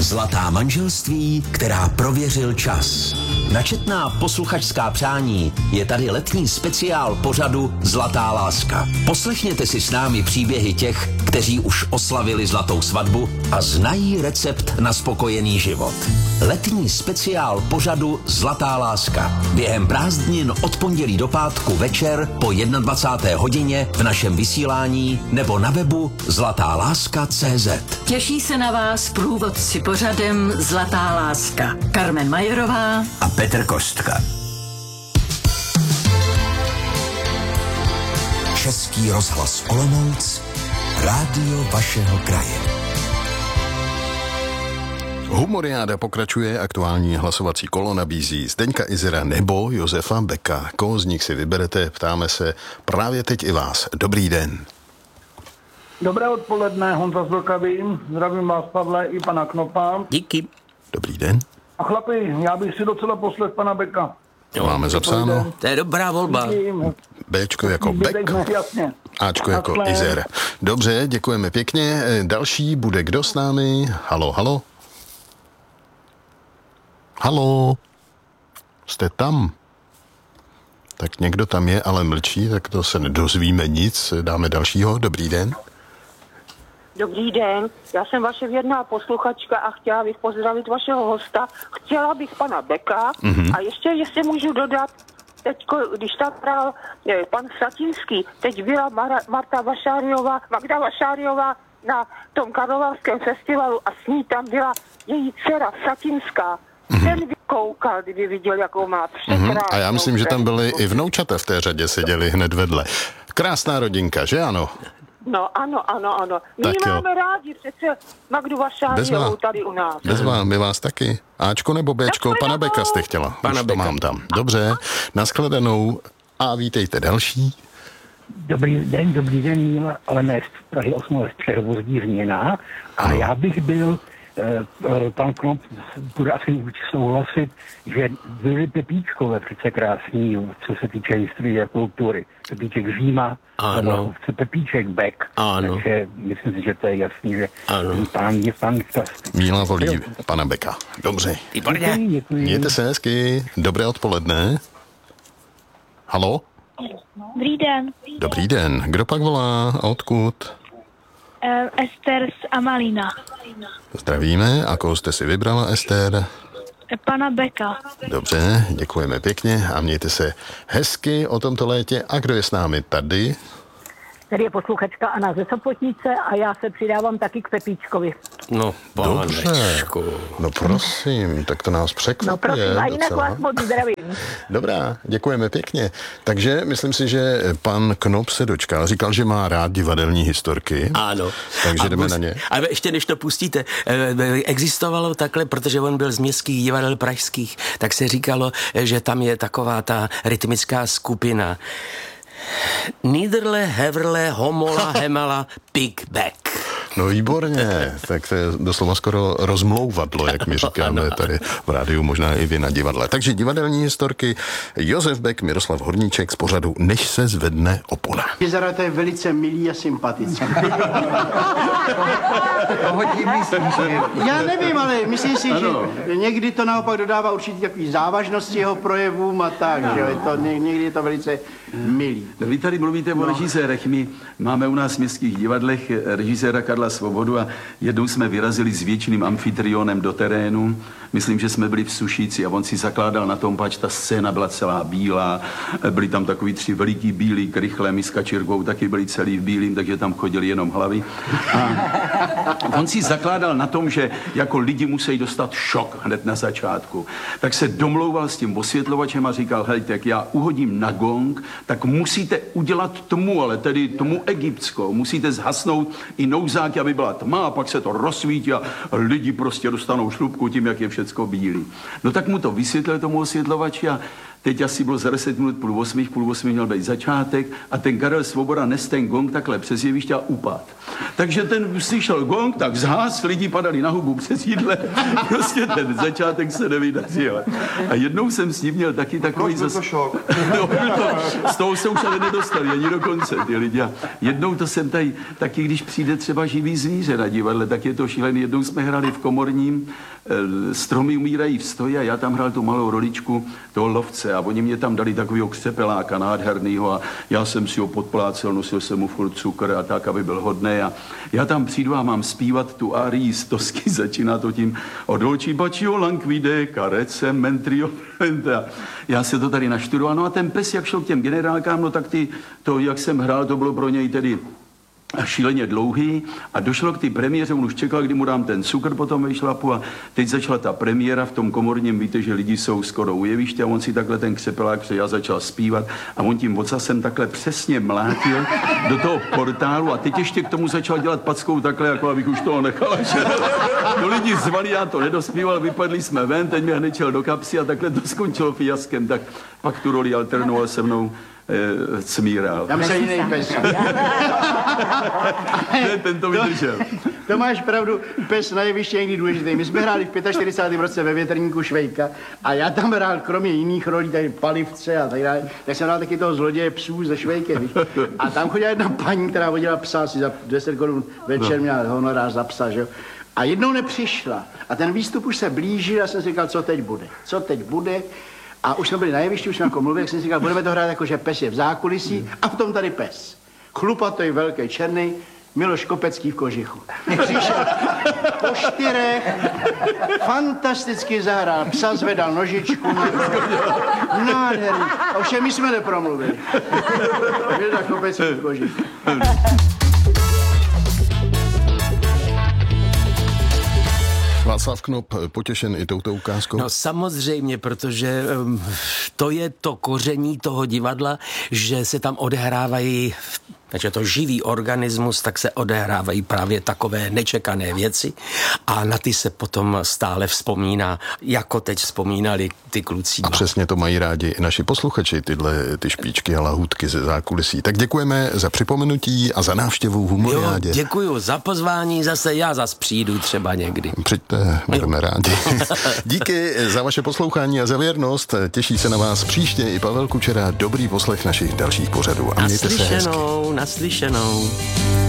Zlatá manželství, která prověřil čas. Na četná posluchačská přání je tady letní speciál pořadu Zlatá láska. Poslechněte si s námi příběhy těch, kteří už oslavili zlatou svatbu a znají recept na spokojený život. Letní speciál pořadu Zlatá láska. Během prázdnin od pondělí do pátku večer po 21. hodině v našem vysílání nebo na webu zlatáláska.cz. Těší se na vás průvodci pořadem Zlatá láska. Carmen Majerová A Petr Kostka. Český rozhlas Olomouc, rádio vašeho kraje. Humoriáda pokračuje, aktuální hlasovací kolo nabízí Zdeňka Izera nebo Josefa Beka. Koho z nich si vyberete, ptáme se právě teď i vás. Dobrý den. Dobré odpoledne, Honza z Vlkavy. Zdravím vás, Pavle, i pana Knopa. Díky. Dobrý den. A chlapi, já bych si docela poslech pana Beka. Jo, máme zapsáno. To je dobrá volba. Bčko jako Bek, Jasně. Ačko jako Izer. Dobře, děkujeme pěkně. Další bude kdo s námi? Halo, halo. Halo. Jste tam? Tak někdo tam je, ale mlčí, tak to se nedozvíme nic. Dáme dalšího. Dobrý den. Dobrý den, já jsem vaše věrná posluchačka a chtěla bych pozdravit vašeho hosta. Chtěla bych pana Beka a ještě, jestli můžu dodat, teďko, když tam hrál pan Satinský, teď byla Magda Vašáriová na tom karlovarském festivalu a s ní tam byla její dcera Satinská. Ten by koukal, kdyby viděl, jakou má překrásnou. A já myslím, že tam byly i vnoučata v té řadě, seděli hned vedle. Krásná rodinka, že ano? No, ano. My Tak máme rádi přece Magdu Vašáriovou tady u nás. Bez vás, my vás taky. Ačko nebo Bčko? Pana Beka jste chtěla. Pana Už to Beka. mám tam. Dobře, nashledanou a vítejte další. Dobrý den, Míla, ale ne z Prahy 8, ale z Přehrvozdí Změna. A já bych byl, pan Knop bude asi určitě souhlasit, že byli Pepíčkové přece krásní, co se týče historie a kultury. Pepíček Říma, Ano. Pepíček Bek. Ano. Takže myslím si, že to je jasný, že ten pán je fantastický. Míla volí pana Beka. Dobře. Výborně. Mějte se hezky. Dobré odpoledne. Halo? Dobrý den. Dobrý den. Kdo pak volá a odkud? Ester z Amalína. Zdravíme. A koho jste si vybrala, Ester? Pana Beka. Dobře, děkujeme pěkně a mějte se hezky o tomto létě. A kdo je s námi tady? Tady je posluchačka Anna ze Sopotnice a já se přidávám taky k Pepíčkovi. No, panečku. No prosím, tak to nás překvapuje. No prosím, a jinak docela. vás moc zdravím. Dobrá, děkujeme pěkně. Takže myslím si, že pan Knop se dočkal. Říkal, že má rád divadelní historky. Ano. Takže jdeme na ně. A ještě než to pustíte, existovalo takhle, protože on byl z městských divadel pražských, tak se říkalo, že tam je taková ta rytmická skupina. Niederle, Heverle, Homola, Hemala, Big Back. No výborně, tak to je doslova skoro rozmlouvadlo, jak my říkáme tady v rádiu, možná i vy na divadle. Takže divadelní historky, Josef Bek, Miroslav Horníček z pořadu Než se zvedne opona. Izera, to je velice milý a sympatický. Já nevím, ale myslím si, že někdy to naopak dodává určitě takový závažnosti jeho projevům a tak, že někdy je to velice milý. Vy tady mluvíte o režisérech. My máme u nás v městských divadlech režiséra Karla Svobodu a jednou jsme vyrazili s věčným amfitrionem do terénu. Myslím, že jsme byli v Sušíci a on si zakládal na tom, pač ta scéna byla celá bílá. Byli tam takový 3 veliký bílí krychle, my s Kačírkou taky byli celý v bílým, takže tam chodili jenom hlavy. A on si zakládal na tom, že jako lidi musí dostat šok hned na začátku. Tak se domlouval s tím osvětlovačem a říkal, hejte, jak já uhodím na gong, tak musíte udělat tmu, ale tedy tmu egyptskou. Musíte zhasnout i nouzáky, aby byla tma a pak se to rozsvítí a lidi prostě dostanou šlupku tím, jak je všecko bílý. No tak mu to vysvětlil tomu osvětlovači a teď asi bylo za 10 minut půl 8 měl být začátek a ten Karel Svoboda nes ten gong takhle přes jeviště a upad. Takže ten slyšel gong, tak zhás, lidi padali na hubu přes jídle, prostě ten začátek se nevydařil. A jednou jsem s ním měl taky takový šok. No, z toho se už ale nedostali ani do konce ty lidi. A jednou to jsem tady, taky když přijde třeba živý zvíře na divadle, tak je to šílený. Jednou jsme hráli v Komorním, Stromy umírají v stoji a já tam hrál tu malou roličku toho lovce a oni mě tam dali takovýho křepeláka nádhernýho a já jsem si ho podplácel, nosil jsem mu furt cukr a tak, aby byl hodnej a já tam přijdu a mám zpívat tu árii z Tosky, začíná to tím od dolci bacio languide carece mentrio. Já se to tady naštudoval, no a ten pes, jak šel k těm generálkám, no tak to, jak jsem hrál, to bylo pro něj tedy šíleně dlouhý a došlo k té premiéře, on už čekal, kdy mu dám ten cukr potom ve šlapu a teď začala ta premiéra v tom Komorním, víte, že lidi jsou skoro u jeviště a on si takhle ten křepelák, protože já začal zpívat a on tím ocasem takhle přesně mlátil do toho portálu a teď ještě k tomu začal dělat packou takhle, jako abych už toho nechal. To lidi zvali, já to nedospíval, vypadli jsme ven, teď mě hned šel do kapsy a takhle to skončilo fiaskem, tak pak tu roli alternoval se mnou Cmíral. Já myslím, jiný pes. Ne, ten to vydržel. To máš pravdu, pes na jevišti je někdy důležitý. My jsme hráli v 45. roce ve Větrníku Švejka a já tam hrál kromě jiných rolí, tady Palivce a tak dále, tak jsem hrál taky toho zloděje psů ze Švejkem. Víš? A tam chodila jedna paní, která vodila psa asi za 10 korun večer, měla honorář za psa, že jo. A jednou nepřišla. A ten výstup už se blížil a jsem si říkal, co teď bude. Co teď bude? A už jsme byli na jevišti, už jsme jako mluvili, jak jsem si říkal, budeme to hrát jako, že pes je v zákulisí a v tom tady pes. Chlupatý, velký, černý, Miloš Kopecký v kožichu. Přišel po 4, fantasticky zahrál, psa zvedal nožičku, nádherný. Ovšem my jsme nepromluvili. Miloš Kopecký v kožichu. Václav Knop potěšen i touto ukázkou? No samozřejmě, protože to je to koření toho divadla, že se tam odehrávají, takže to živý organismus, tak se odehrávají právě takové nečekané věci a na ty se potom stále vzpomíná, jako teď vzpomínali ty kluci. A přesně to mají rádi i naši posluchači, ty špičky a lahůdky ze zákulisí. Tak děkujeme za připomenutí a za návštěvu v Humoriádě. Jo, děkuju za pozvání, zase já přijdu třeba někdy. Přijďte, budeme rádi. Díky za vaše poslouchání a za věrnost. Těší se na vás příště i Pavel Kučera. Dobrý poslech našich dalších pořadů a mějte se hezky. Naslyšenou.